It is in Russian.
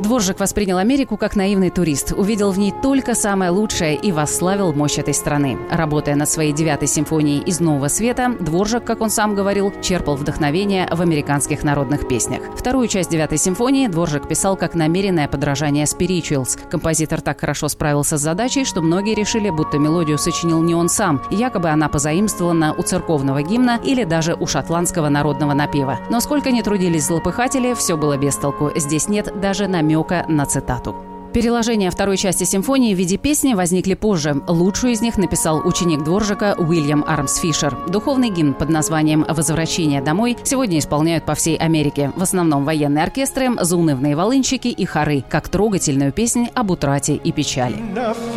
Дворжак воспринял Америку как наивный турист, увидел в ней только самое лучшее и восславил мощь этой страны. Работая над своей 9-й симфонией «Из нового света», Дворжак, как он сам говорил, черпал вдохновение в американских народных песнях. Вторую часть 9-й симфонии Дворжак писал как намеренное подражание «Spirituals». Композитор так хорошо справился с задачей, что многие решили, будто мелодию сочинил не он сам, и якобы она позаимствована у церковного гимна или даже у шотландского народного напева. Но сколько ни трудились злопыхатели, все было без толку. Здесь нет даже намека на цитату. Переложения второй части симфонии в виде песни возникли позже. Лучшую из них написал ученик Дворжака Уильям Армс Фишер. Духовный гимн под названием «Возвращение домой» сегодня исполняют по всей Америке. В основном военные оркестры, заунывные волынщики и хоры, как трогательную песнь об утрате и печали.